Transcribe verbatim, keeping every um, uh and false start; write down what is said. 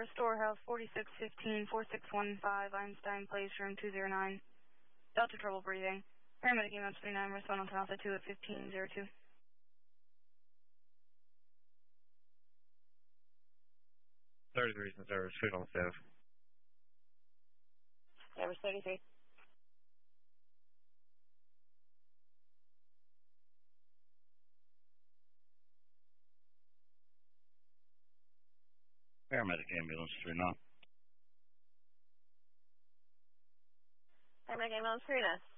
Restore House, forty-six fifteen, forty-six fifteen, Einstein Place, room two zero nine. Delta trouble breathing. Paramedic email three nine, respond on Alpha two at fifteen oh two. thirty-three and service, food on staff. Service thirty-three. Paramedic ambulance three nine. Paramedic ambulance three nine.